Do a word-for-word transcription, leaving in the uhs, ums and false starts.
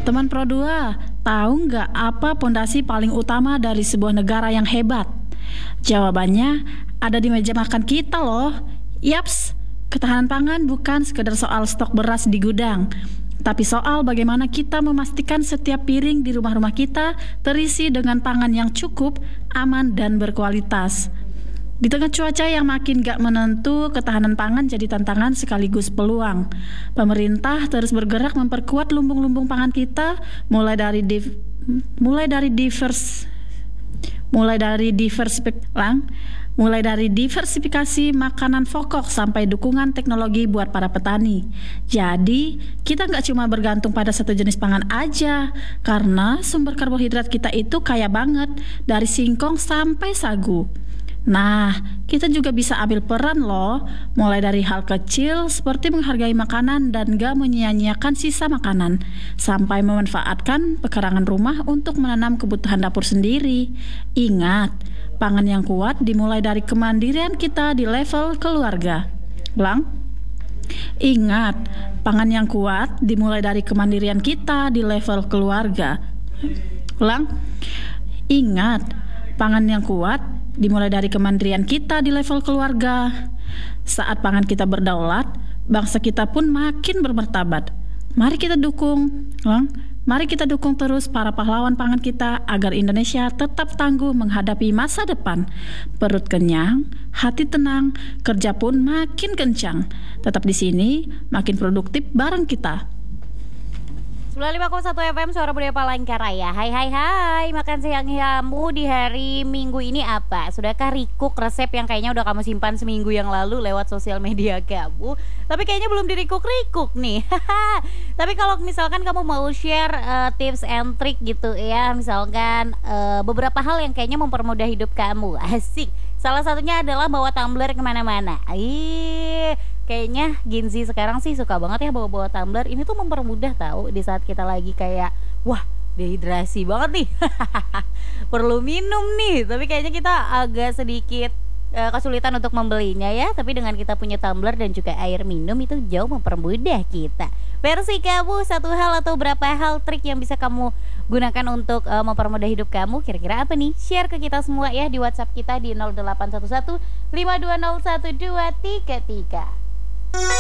Teman Pro dua, tahu nggak apa pondasi paling utama dari sebuah negara yang hebat? Jawabannya ada di meja makan kita loh. Yaps, ketahanan pangan bukan sekedar soal stok beras di gudang, tapi soal bagaimana kita memastikan setiap piring di rumah-rumah kita terisi dengan pangan yang cukup, aman, dan berkualitas. Di tengah cuaca yang makin gak menentu, ketahanan pangan jadi tantangan sekaligus peluang. Pemerintah terus bergerak memperkuat lumbung-lumbung pangan kita, mulai dari div, mulai dari divers, mulai dari diversifikasi, mulai dari diversifikasi makanan pokok sampai dukungan teknologi buat para petani. Jadi kita nggak cuma bergantung pada satu jenis pangan aja, karena sumber karbohidrat kita itu kaya banget dari singkong sampai sagu. Nah, kita juga bisa ambil peran loh, mulai dari hal kecil seperti menghargai makanan dan gak menyia-nyiakan sisa makanan, sampai memanfaatkan pekarangan rumah untuk menanam kebutuhan dapur sendiri. Ingat, pangan yang kuat dimulai dari kemandirian kita di level keluarga. Ulang. Ingat, pangan yang kuat dimulai dari kemandirian kita di level keluarga. Ulang. Ingat, pangan yang kuat dimulai dari kemandirian kita di level keluarga. Saat pangan kita berdaulat, bangsa kita pun makin bermartabat. Mari kita dukung, mari kita dukung terus para pahlawan pangan kita agar Indonesia tetap tangguh menghadapi masa depan. Perut kenyang, hati tenang, kerja pun makin kencang. Tetap di sini, makin produktif bareng kita. sembilan puluh lima koma satu F M Suara Budaya Palangkaraya. Hai hai hai, makan siang kamu di hari Minggu ini apa? Sudahkah recook resep yang kayaknya udah kamu simpan seminggu yang lalu lewat sosial media kamu? Tapi kayaknya belum di-recook-recook nih. Tapi kalau misalkan kamu mau share uh, tips and trick gitu ya, misalkan uh, beberapa hal yang kayaknya mempermudah hidup kamu, asik. Salah satunya adalah bawa tumbler kemana-mana. Ih, kayaknya Gen Z sekarang sih suka banget ya bawa-bawa tumbler. Ini tuh mempermudah tahu di saat kita lagi kayak wah dehidrasi banget nih. Perlu minum nih. Tapi kayaknya kita agak sedikit uh, kesulitan untuk membelinya ya. Tapi dengan kita punya tumbler dan juga air minum itu jauh mempermudah kita. Versi kamu satu hal atau berapa hal trik yang bisa kamu gunakan untuk uh, mempermudah hidup kamu, kira-kira apa nih? Share ke kita semua ya di WhatsApp kita di nol delapan satu satu lima dua nol satu dua tiga tiga.